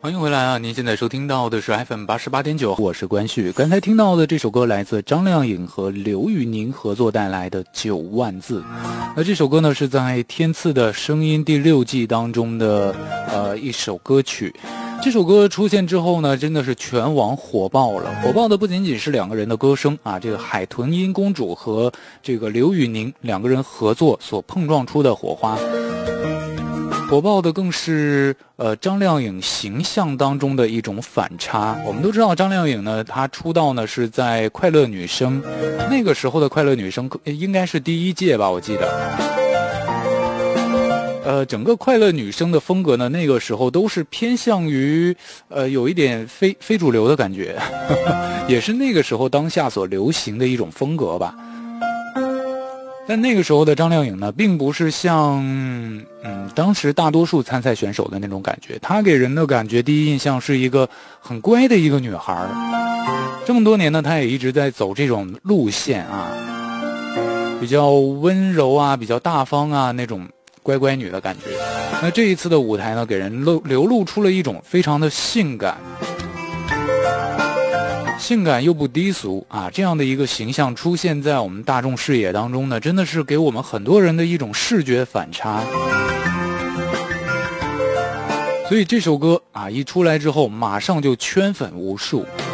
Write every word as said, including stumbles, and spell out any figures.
欢迎回来啊！您现在收听到的是 F M 八十八点九，我是关旭。刚才听到的这首歌来自张靓颖和刘宇宁合作带来的《九万字》。那这首歌呢是在天赐的声音第六季当中的呃一首歌曲。这首歌出现之后呢，真的是全网火爆了。火爆的不仅仅是两个人的歌声啊，这个海豚音公主和这个刘宇宁两个人合作所碰撞出的火花。火爆的更是呃张靓颖形象当中的一种反差。我们都知道张靓颖呢，她出道呢是在快乐女声，那个时候的快乐女声应该是第一届吧，我记得。呃，整个快乐女声的风格呢，那个时候都是偏向于呃有一点非非主流的感觉，也是那个时候当下所流行的一种风格吧。但那个时候的张靓颖呢，并不是像嗯当时大多数参赛选手的那种感觉，她给人的感觉第一印象是一个很乖的一个女孩。这么多年呢，她也一直在走这种路线啊，比较温柔啊，比较大方啊，那种乖乖女的感觉。那这一次的舞台呢，给人流流露出了一种非常的性感。性感又不低俗啊，这样的一个形象出现在我们大众视野当中呢，真的是给我们很多人的一种视觉反差。所以这首歌啊一出来之后，马上就圈粉无数。